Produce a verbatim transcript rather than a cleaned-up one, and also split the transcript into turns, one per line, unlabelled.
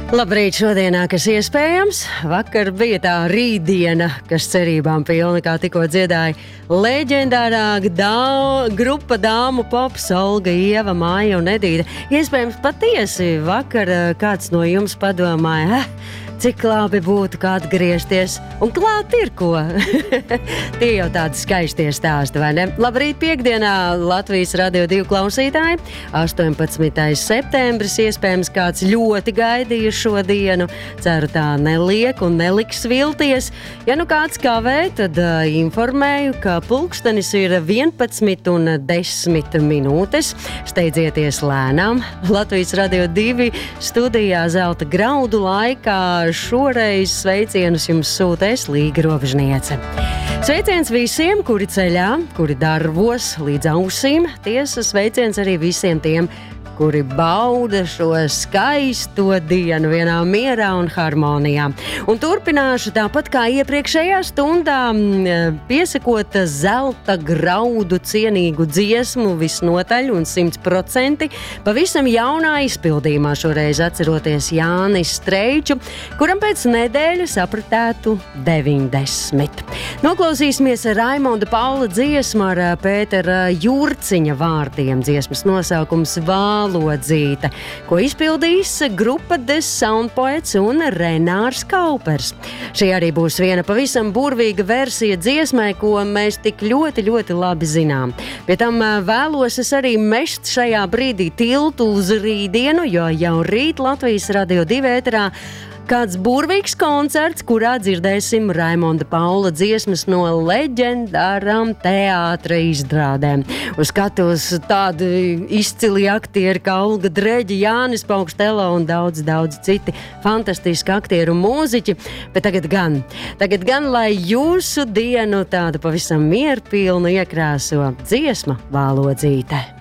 Labrīt šodienā, kas iespējams. Vakar bija tā rītdiena, kas cerībām pilna, kā tikko dziedāja leģendārā dā, grupa dāmu pops Olga, Ieva, Māja un Edīte. Iespējams patiesi vakar kāds no jums padomāja, eh, cik labi būtu kā atgriezties, un klāt ir ko. Tie jau tādi skaistie stāsti, vai ne? Labrīt piekdienā Latvijas Radio divi klausītāji. astoņpadsmitais septembris, iespējams kāds ļoti gaidīja šo dienu. Ceru tā neliek un neliks vilties. Ja nu kāds kavē, tad uh, informēju, ka pulkstenis ir vienpadsmit un desmit minūtes. Steidzieties lēnām. Latvijas Radio divi studijā Zelta graudu laikā. Šoreiz sveicienus jums sūtēs Līga Robežniece. Sveiciens visiem, kuri ceļā, kuri darbos līdz ausīm. Tiesa sveiciens arī visiem tiem, kuri bauda šo skaisto dienu vienā mierā un harmonijā. Un turpināšu tāpat kā iepriekšējā stundā, piesakot zelta graudu cienīgu dziesmu visnotaļ un simt procenti pavisam jaunā izpildījumā, šoreiz atceroties Jānis Streiču, kuram pēc nedēļas apritētu deviņdesmit. Noklausīsimies Raimonda Paula dziesmu ar Pētera Jurciņa vārdiem. Dziesmas nosaukums Vālodzīte, ko izpildīs grupa The Sound Poets un Renārs Kaupers. Šī arī būs viena pavisam burvīga versija dziesmai, ko mēs tik ļoti, ļoti labi zinām. Pie tam vēlos es arī mest šajā brīdī tiltu uz rītdienu, jo jau rīt Latvijas Radio divi ēterā kāds burvīgs koncerts, kurā dzirdēsim Raimonda Paula dziesmas no leģendārām teātra izrādēm. Uz skatuves tādi izcili aktieri kā Olga Dreģi, Jānis Paukštelo un daudz, daudz citi fantastiski aktieri un mūziķi. Bet tagad gan, tagad gan, lai jūsu dienu tādu pavisam mierpilnu iekrāso dziesma Vālodzīte.